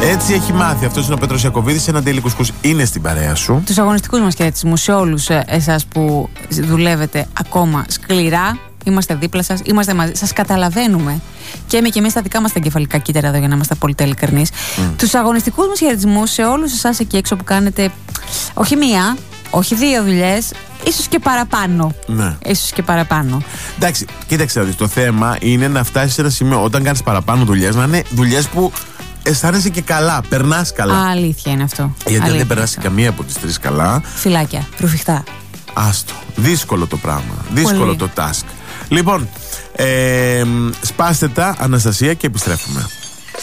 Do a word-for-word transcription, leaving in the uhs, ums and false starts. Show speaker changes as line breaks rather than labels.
Έτσι έχει μάθει. Αυτός είναι ο Πέτρος Ιακωβίδης. Ένα Daily Κουσκούς είναι στην παρέα σου.
Τους αγωνιστικούς μας χαιρετισμούς σε όλους εσάς που δουλεύετε ακόμα σκληρά. Είμαστε δίπλα σας, είμαστε μαζί, σας καταλαβαίνουμε. Και είμαι και εμείς στα δικά μας τα εγκεφαλικά κύτταρα εδώ, για να είμαστε πολύ ειλικρινείς. Mm. Τους αγωνιστικούς μας χαιρετισμούς σε όλους εσάς εκεί έξω που κάνετε όχι μία, όχι δύο δουλειές, ίσως και παραπάνω.
Ναι.
Ίσως και παραπάνω.
Εντάξει, κοίταξε να δεις. Το θέμα είναι να φτάσεις σε ένα σημείο όταν κάνεις παραπάνω δουλειές, να είναι δουλειές που αισθάνεσαι και καλά, περνάς καλά.
Α, αλήθεια είναι αυτό.
Γιατί
αλήθεια
αν δεν περάσει καμία από τις τρεις καλά.
Φυλάκια, ρουφιχτά.
Άστο. Δύσκολο το πράγμα. Δύσκολο
Πολύ.
το task. Λοιπόν, ε, σπάστε τα, Αναστασία, και επιστρέφουμε.